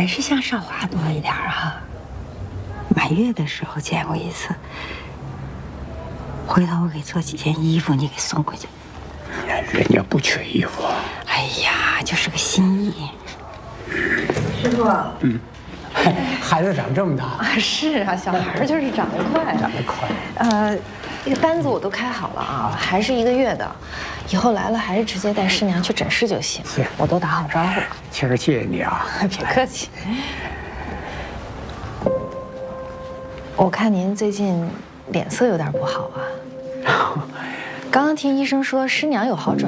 还是像少华多一点哈。满月的时候见过一次，回头我给做几件衣服，你给送回去。 人家不缺衣服。 哎呀，就是个心意。 师傅， 孩子长这么大啊，是啊，小孩就是长得快， 长得快。 这个单子我都开好了啊，还是1个月的，以后来了还是直接带师娘去诊室就行。 是， 我都打好招呼。 其实谢谢你啊， 别客气。我看您最近脸色有点不好啊。刚刚听医生说师娘有好转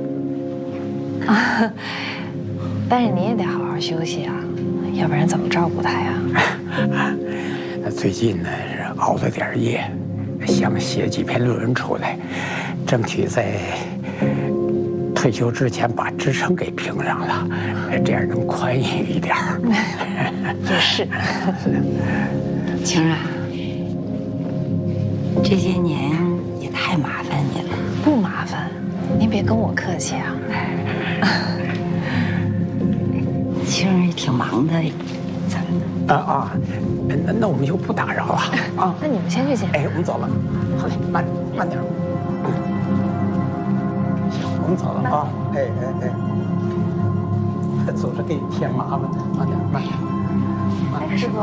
啊，但是您也得好好休息啊，要不然怎么照顾她呀？ 最近呢是熬了点夜，想写几篇论文出来，争取在退休之前把职称给评上了，这样能宽裕一点。 也是。 晴儿啊，这些年也太麻烦你了。 不麻烦，您别跟我客气啊。 晴儿也挺忙的，咱们那我们就不打扰了啊。 那你们先去见。 哎，我们走了。好嘞，慢点。行，我们走了啊。哎，总是给你添麻烦，慢点。 哎，师傅，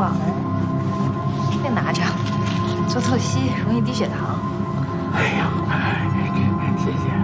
别拿着，做透析容易低血糖。 哎呀。